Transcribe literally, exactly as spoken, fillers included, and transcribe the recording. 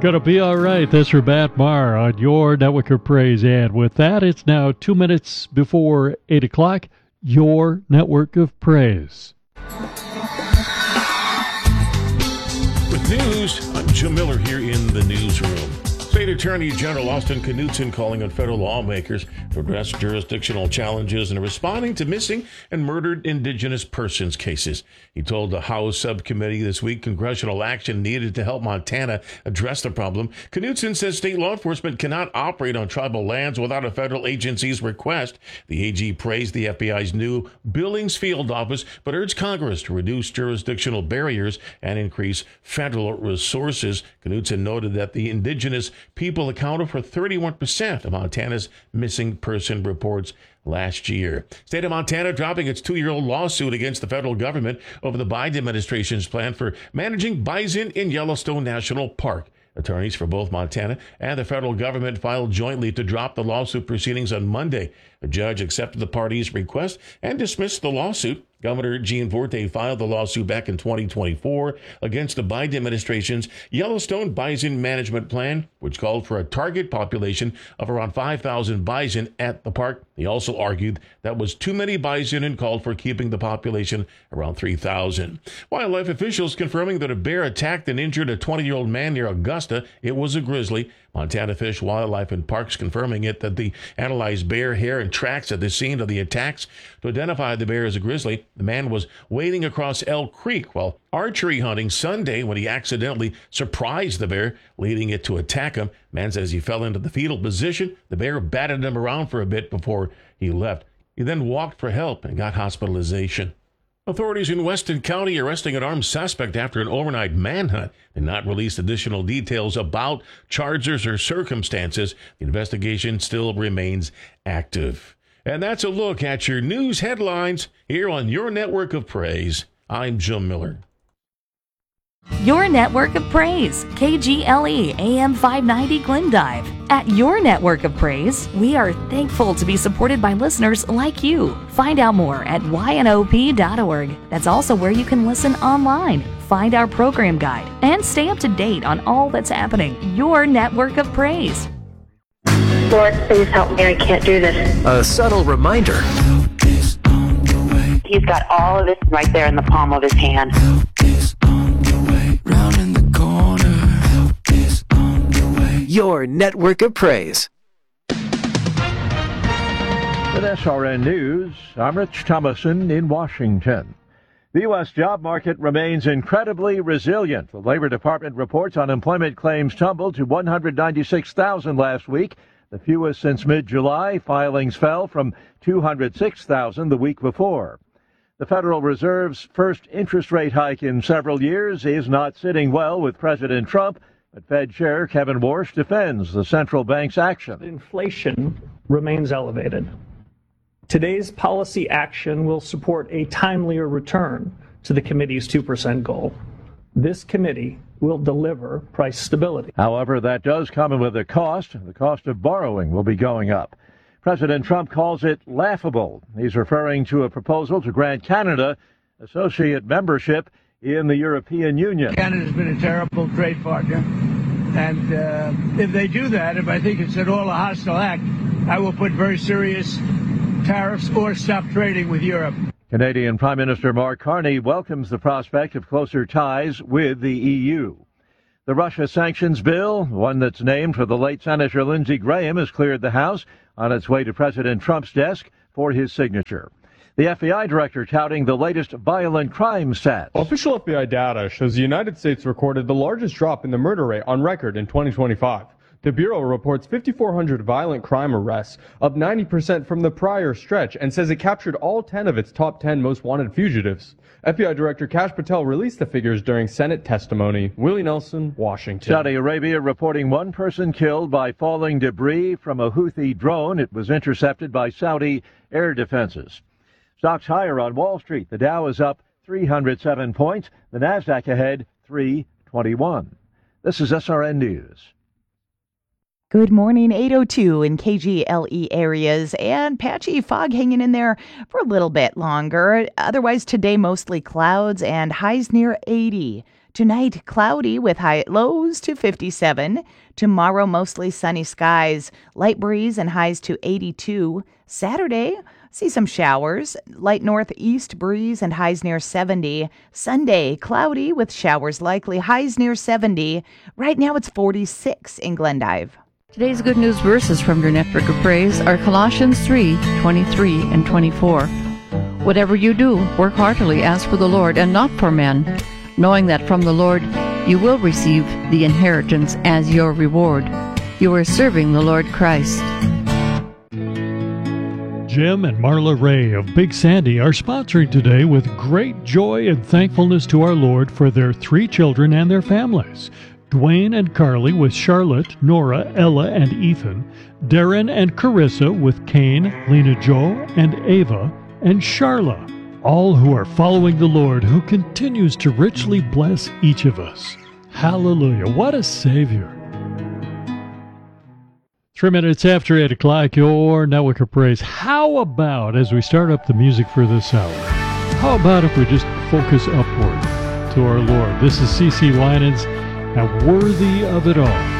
Gonna be all right. This is Matt Maher on your Network of Praise. And with that, it's now two minutes before eight o'clock. Your Network of Praise. With news, I'm Jim Miller here in the newsroom. State Attorney General Austin Knudsen calling on federal lawmakers to address jurisdictional challenges in responding to missing and murdered Indigenous persons cases. He told the House subcommittee this week congressional action needed to help Montana address the problem. Knudsen says state law enforcement cannot operate on tribal lands without a federal agency's request. The A G praised the F B I's new Billings Field Office, but urged Congress to reduce jurisdictional barriers and increase federal resources. Knudsen noted that the Indigenous people accounted for thirty-one percent of Montana's missing person reports last year. State of Montana dropping its two-year-old lawsuit against the federal government over the Biden administration's plan for managing bison in Yellowstone National Park. Attorneys for both Montana and the federal government filed jointly to drop the lawsuit proceedings on Monday. A judge accepted the parties' request and dismissed the lawsuit. Governor Gianforte filed the lawsuit back in twenty twenty-four against the Biden administration's Yellowstone Bison Management Plan, which called for a target population of around five thousand bison at the park. He also argued that was too many bison and called for keeping the population around three thousand. Wildlife officials confirming that a bear attacked and injured a twenty-year-old man near Augusta. It was a grizzly. Montana Fish, Wildlife, and Parks confirming it that the analyzed bear hair and tracks at the scene of the attacks to identify the bear as a grizzly. The man was wading across Elk Creek while archery hunting Sunday when he accidentally surprised the bear, leading it to attack him. Man says he fell into the fetal position. The bear batted him around for a bit before he left. He then walked for help and got hospitalization. Authorities in Weston County arresting an armed suspect after an overnight manhunt and not released additional details about charges or circumstances. The investigation still remains active. And that's a look at your news headlines here on your Network of Praise. I'm Jim Miller. Your Network of Praise, K G L E A M five ninety Glendive. At Your Network of Praise, we are thankful to be supported by listeners like you. Find out more at Y N O P dot org. That's also where you can listen online, find our program guide, and stay up to date on all that's happening. Your Network of Praise. Lord, please help me. I can't do this. A subtle reminder. He's got all of this right there in the palm of his hand. Your Network of Praise. With S R N News, I'm Rich Thomason in Washington. The U S job market remains incredibly resilient. The Labor Department reports unemployment claims tumbled to one hundred ninety-six thousand last week, the fewest since mid-July. Filings fell from two hundred six thousand the week before. The Federal Reserve's first interest rate hike in several years is not sitting well with President Trump, but Fed Chair Kevin Warsh defends the central bank's action. Inflation remains elevated. Today's policy action will support a timelier return to the committee's two percent goal. This committee will deliver price stability. However, that does come with a cost. The cost of borrowing will be going up. President Trump calls it laughable. He's referring to a proposal to grant Canada associate membership in the European Union. Canada's been a terrible trade partner. And uh, if they do that, if I think it's at all a hostile act, I will put very serious tariffs or stop trading with Europe. Canadian Prime Minister Mark Carney welcomes the prospect of closer ties with the E U. The Russia sanctions bill, one that's named for the late Senator Lindsey Graham, has cleared the House on its way to President Trump's desk for his signature. The F B I director touting the latest violent crime stats. Official F B I data shows the United States recorded the largest drop in the murder rate on record in twenty twenty-five. The Bureau reports five thousand four hundred violent crime arrests, up ninety percent from the prior stretch, and says it captured all ten of its top ten most wanted fugitives. F B I Director Kash Patel released the figures during Senate testimony. Willie Nelson, Washington. Saudi Arabia reporting one person killed by falling debris from a Houthi drone. It was intercepted by Saudi air defenses. Stocks higher on Wall Street. The Dow is up three hundred seven points. The Nasdaq ahead three twenty-one. This is S R N News. Good morning, eight oh two in K G L E areas, and patchy fog hanging in there for a little bit longer. Otherwise, today mostly clouds and highs near eighty. Tonight, cloudy with high lows to fifty-seven. Tomorrow, mostly sunny skies, light breeze and highs to eighty-two. Saturday, see some showers, light northeast breeze and highs near seventy. Sunday, cloudy with showers likely, highs near seventy. Right now, it's forty-six in Glendive. Today's good news verses from your Network of Praise are Colossians three, twenty-three and twenty-four. Whatever you do, work heartily as for the Lord and not for men, knowing that from the Lord you will receive the inheritance as your reward. You are serving the Lord Christ. Jim and Marla Ray of Big Sandy are sponsoring today with great joy and thankfulness to our Lord for their three children and their families. Dwayne and Carly with Charlotte, Nora, Ella, and Ethan. Darren and Carissa with Kane, Lena Jo, and Ava, and Charla. All who are following the Lord, who continues to richly bless each of us. Hallelujah. What a Savior. Three minutes after eight o'clock, your Network of Praise. How about, as we start up the music for this hour, how about if we just focus upward to our Lord? This is C C Winans and Worthy of It All.